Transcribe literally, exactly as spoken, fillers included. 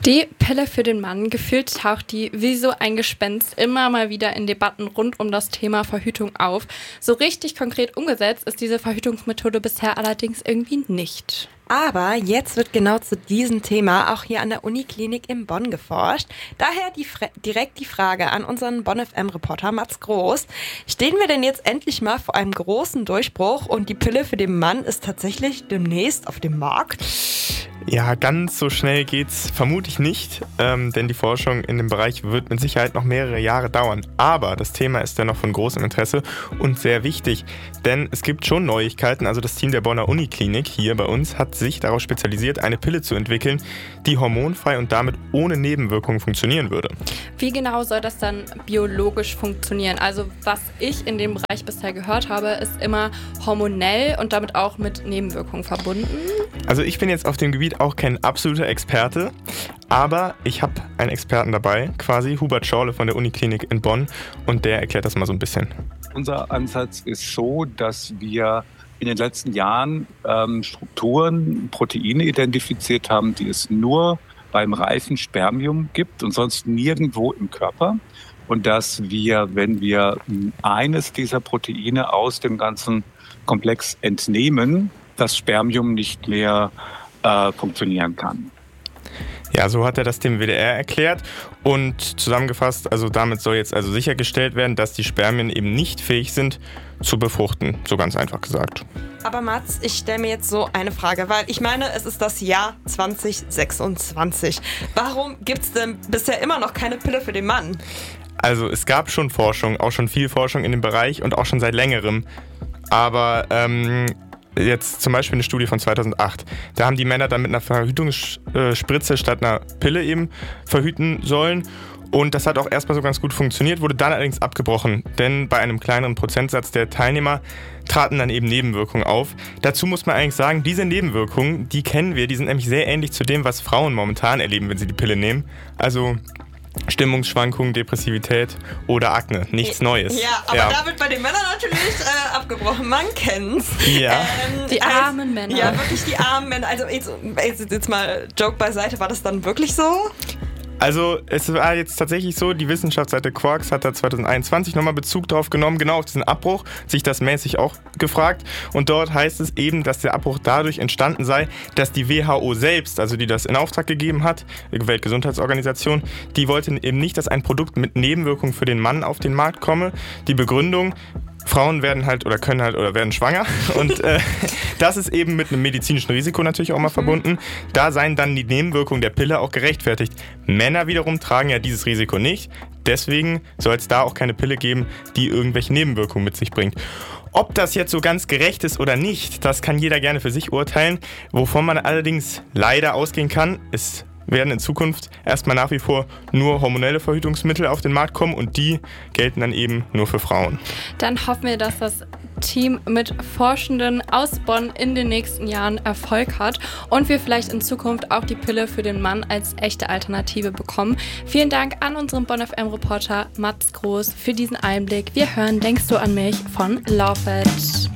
Die Pille für den Mann, gefühlt taucht die wie so ein Gespenst immer mal wieder in Debatten rund um das Thema Verhütung auf. So richtig konkret umgesetzt ist diese Verhütungsmethode bisher allerdings irgendwie nicht. Aber jetzt wird genau zu diesem Thema auch hier an der Uniklinik in Bonn geforscht. Daher die Fre- direkt die Frage an unseren Bonn F M-Reporter Mats Groß. Stehen wir denn jetzt endlich mal vor einem großen Durchbruch und die Pille für den Mann ist tatsächlich demnächst auf dem Markt? Ja, ganz so schnell geht's vermutlich nicht, ähm, denn die Forschung in dem Bereich wird mit Sicherheit noch mehrere Jahre dauern. Aber das Thema ist dennoch von großem Interesse und sehr wichtig, denn es gibt schon Neuigkeiten. Also das Team der Bonner Uniklinik hier bei uns hat sich darauf spezialisiert, eine Pille zu entwickeln, die hormonfrei und damit ohne Nebenwirkungen funktionieren würde. Wie genau soll das dann biologisch funktionieren? Also was ich in dem Bereich bisher gehört habe, ist immer hormonell und damit auch mit Nebenwirkungen verbunden. Also ich bin jetzt auf dem Gebiet auch kein absoluter Experte, aber ich habe einen Experten dabei, quasi Hubert Schorle von der Uniklinik in Bonn, und der erklärt das mal so ein bisschen. Unser Ansatz ist so, dass wir in den letzten Jahren ähm, Strukturen, Proteine identifiziert haben, die es nur beim reifen Spermium gibt und sonst nirgendwo im Körper. Und dass wir, wenn wir eines dieser Proteine aus dem ganzen Komplex entnehmen, das Spermium nicht mehr äh, funktionieren kann. Ja, so hat er das dem W D R erklärt und zusammengefasst, also damit soll jetzt also sichergestellt werden, dass die Spermien eben nicht fähig sind zu befruchten, so ganz einfach gesagt. Aber Mats, ich stelle mir jetzt so eine Frage, weil ich meine, es ist das Jahr zwanzig sechsundzwanzig. Warum gibt es denn bisher immer noch keine Pille für den Mann? Also es gab schon Forschung, auch schon viel Forschung in dem Bereich und auch schon seit längerem, aber ähm, jetzt zum Beispiel eine Studie von zweitausendacht. Da haben die Männer dann mit einer Verhütungsspritze statt einer Pille eben verhüten sollen. Und das hat auch erstmal so ganz gut funktioniert, wurde dann allerdings abgebrochen. Denn bei einem kleineren Prozentsatz der Teilnehmer traten dann eben Nebenwirkungen auf. Dazu muss man eigentlich sagen, diese Nebenwirkungen, die kennen wir, die sind nämlich sehr ähnlich zu dem, was Frauen momentan erleben, wenn sie die Pille nehmen. Also Stimmungsschwankungen, Depressivität oder Akne. Nichts Neues. Ja, aber ja. Da wird bei den Männern natürlich äh, abgebrochen. Man kennt's. Ja. Ähm, die armen als, Männer. Ja, wirklich die armen Männer. Also jetzt, jetzt, jetzt mal Joke beiseite. War das dann wirklich so? Also es war jetzt tatsächlich so, die Wissenschaftsseite Quarks hat da zweitausendeinundzwanzig nochmal Bezug drauf genommen, genau auf diesen Abbruch, sich das mäßig auch gefragt. Und dort heißt es eben, dass der Abbruch dadurch entstanden sei, dass die W H O selbst, also die das in Auftrag gegeben hat, die Weltgesundheitsorganisation, die wollte eben nicht, dass ein Produkt mit Nebenwirkungen für den Mann auf den Markt komme. Die Begründung: Frauen werden halt oder können halt oder werden schwanger und äh, das ist eben mit einem medizinischen Risiko natürlich auch mal verbunden. Da seien dann die Nebenwirkungen der Pille auch gerechtfertigt. Männer wiederum tragen ja dieses Risiko nicht, deswegen soll es da auch keine Pille geben, die irgendwelche Nebenwirkungen mit sich bringt. Ob das jetzt so ganz gerecht ist oder nicht, das kann jeder gerne für sich urteilen. Wovon man allerdings leider ausgehen kann, ist, werden in Zukunft erstmal nach wie vor nur hormonelle Verhütungsmittel auf den Markt kommen und die gelten dann eben nur für Frauen. Dann hoffen wir, dass das Team mit Forschenden aus Bonn in den nächsten Jahren Erfolg hat und wir vielleicht in Zukunft auch die Pille für den Mann als echte Alternative bekommen. Vielen Dank an unseren Bonn F M-Reporter Mats Groß für diesen Einblick. Wir hören Denkst du an mich von Love It.